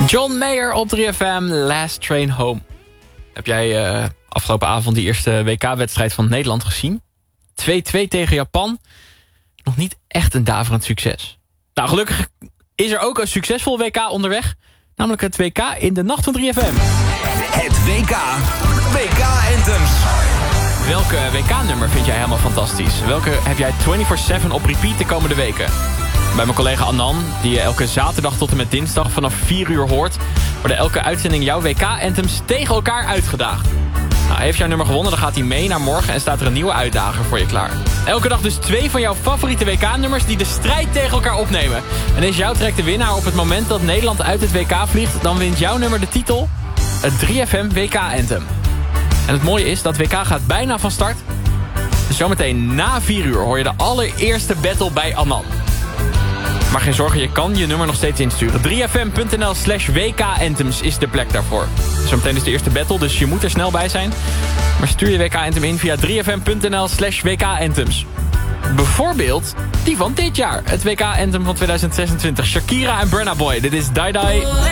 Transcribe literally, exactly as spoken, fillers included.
John Mayer op drie F M, Last Train Home. Heb jij uh, afgelopen avond die eerste W K-wedstrijd van Nederland gezien? twee-twee tegen Japan. Nog niet echt een daverend succes. Nou, gelukkig is er ook een succesvol W K onderweg. Namelijk het W K in de nacht van drie F M. Het W K. W K-anthems. Welke W K-nummer vind jij helemaal fantastisch? Welke heb jij vierentwintig zeven op repeat de komende weken? Bij mijn collega Anan, die je elke zaterdag tot en met dinsdag vanaf vier uur hoort, worden elke uitzending jouw W K-anthems tegen elkaar uitgedaagd. Nou, heeft jouw nummer gewonnen, dan gaat hij mee naar morgen en staat er een nieuwe uitdager voor je klaar. Elke dag dus twee van jouw favoriete W K-nummers die de strijd tegen elkaar opnemen. En is jouw track de winnaar op het moment dat Nederland uit het W K vliegt, dan wint jouw nummer de titel, het drie F M W K-anthem. En het mooie is, dat W K gaat bijna van start. Dus zometeen na vier uur hoor je de allereerste battle bij Anan. Maar geen zorgen, je kan je nummer nog steeds insturen. drie F M punt N L slash W K anthems is de plek daarvoor. Zometeen is de eerste battle, dus je moet er snel bij zijn. Maar stuur je W K-anthem in via drie F M punt N L slash W K anthems. Bijvoorbeeld die van dit jaar. Het W K-anthem van tweeduizend zesentwintig. Shakira en Burna Boy. Dit is Die Die.